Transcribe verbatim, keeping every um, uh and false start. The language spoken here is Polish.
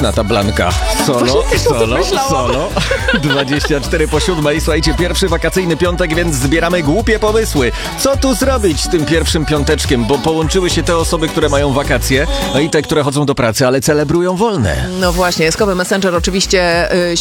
Na ta Blanka. Solo, solo, solo. dwadzieścia cztery po siódmej. Słuchajcie, pierwszy wakacyjny piątek, więc zbieramy głupie pomysły. Co tu zrobić z tym pierwszym piąteczkiem? Bo połączyły się te osoby, które mają wakacje, no i te, które chodzą do pracy, ale celebrują wolne. No właśnie, Skowy Messenger oczywiście... Yy,